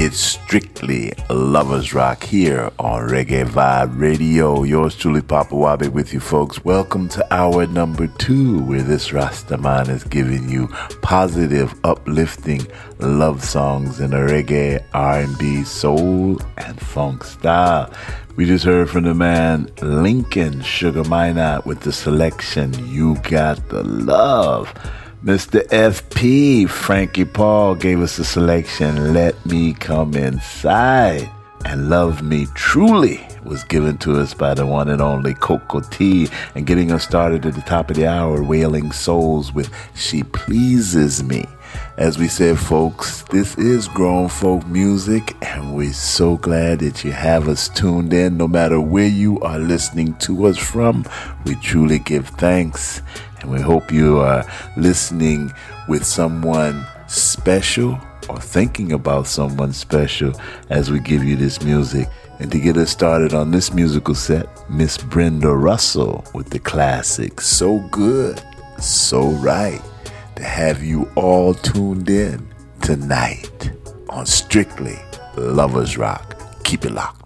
It's strictly Lovers Rock here on Reggae Vibe Radio. Yours truly, Papa Wabi, with you folks. Welcome to hour number 2, where this Rastaman is giving you positive, uplifting love songs in a reggae, R&B, soul, and funk style. We just heard from the man Lincoln Sugar Minott with the selection You Got the Love. Mr. FP, Frankie Paul, gave us a selection, Let Me Come Inside. And Love Me Truly was given to us by the one and only Coco T. And getting us started at the top of the hour, Wailing Souls with She Pleases Me. As we said, folks, this is grown folk music, and we're so glad that you have us tuned in. No matter where you are listening to us from, we truly give thanks. And we hope you are listening with someone special or thinking about someone special as we give you this music. And to get us started on this musical set, Miss Brenda Russell with the classic So Good, So Right, to have you all tuned in tonight on Strictly Lovers Rock. Keep it locked.